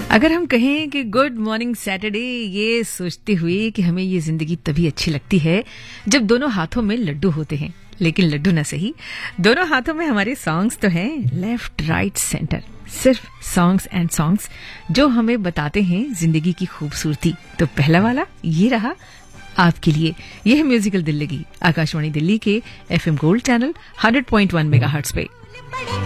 अगर हम कहें कि गुड मॉर्निंग सैटरडे, ये सोचते हुए कि हमें ये जिंदगी तभी अच्छी लगती है जब दोनों हाथों में लड्डू होते हैं, लेकिन लड्डू ना सही, दोनों हाथों में हमारे सॉन्ग्स तो हैं, लेफ्ट राइट सेंटर, सिर्फ सॉन्ग्स एंड सॉन्ग्स जो हमें बताते हैं जिंदगी की खूबसूरती। तो पहला वाला ये रहा आपके लिए। यह है म्यूजिकल दिल्ली, आकाशवाणी दिल्ली के FM गोल्ड चैनल 100.1 मेगाहर्ट्ज पे।